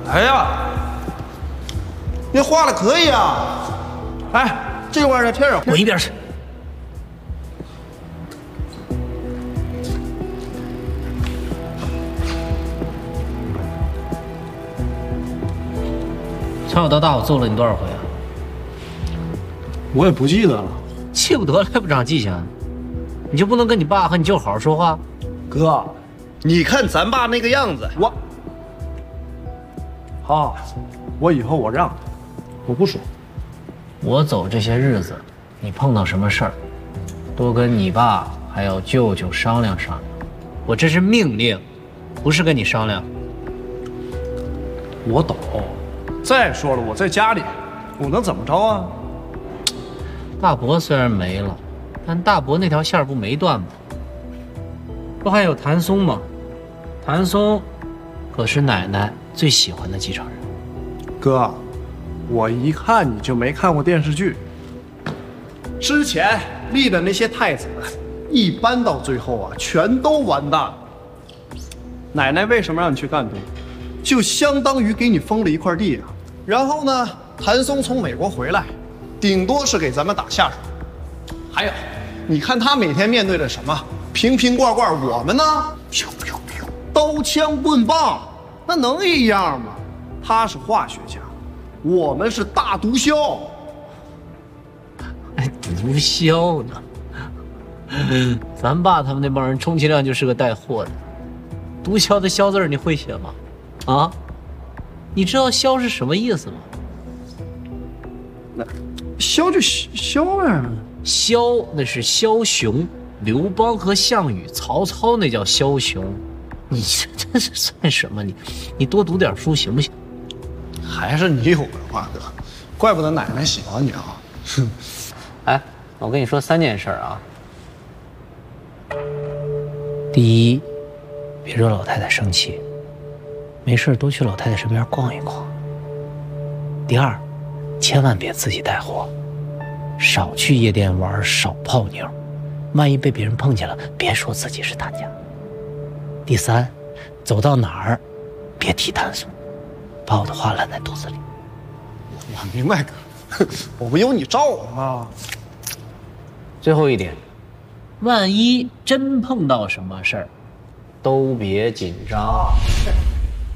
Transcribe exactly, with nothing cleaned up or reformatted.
哎呀， 那画的可以啊！哎，这玩意儿贴上， 滚一边去！从小到大，我揍了你多少回啊？ 我也不记得了。 记不得了还不长记性？你就不能跟你爸和你舅好好说话？ 哥， 你看咱爸那个样子， 我，好，我以后我让，我不说。 我走这些日子，你碰到什么事儿，多跟你爸还有舅舅商量商量。我这是命令，不是跟你商量。 我懂。再说了，我在家里，我能怎么着啊？ 大伯虽然没了，但大伯那条线不没断吗？不还有谭松吗？谭松可是奶奶最喜欢的继承人。 哥，我一看你就没看过电视剧。之前立的那些太子，一般到最后啊，全都完蛋了。奶奶为什么让你去干东？就相当于给你封了一块地啊。然后呢，谭松从美国回来，顶多是给咱们打下手。还有，你看他每天面对的什么？瓶瓶罐罐，我们呢？刀枪棍棒，那能一样吗？他是化学家，我们是大毒枭。 还毒枭呢？咱爸他们那帮人充其量就是个带货的。毒枭的枭字儿你会写吗？啊？你知道枭是什么意思吗？ 那枭就枭呗。 枭那是枭雄，刘邦和项羽、曹操那叫枭雄。你这这是算什么？你你多读点书行不行？ 还是你有文化哥，怪不得奶奶喜欢你啊。哼。 哎，我跟你说三件事啊。第一，别惹老太太生气，没事多去老太太身边逛一逛。第二，千万别自己带货，少去夜店玩，少泡妞，万一被别人碰见了，别说自己是他家。第三，走到哪儿别提谭松，把我的话烂在肚子里。 我明白哥，我不有你罩我吗？ 最后一点，万一真碰到什么事儿，都别紧张。